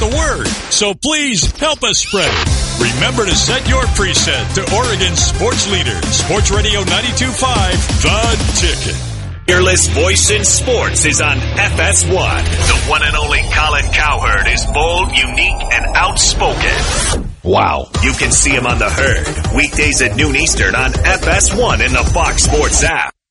the word. So please help us spread it. Remember to set your preset to Oregon sports leader, Sports Radio 92.5, The Ticket. Fearless voice in sports is on FS1. The one and only Colin Cowherd is bold, unique, and outspoken. Wow. You can see him on The Herd, weekdays at noon Eastern on FS1 in the Fox Sports app.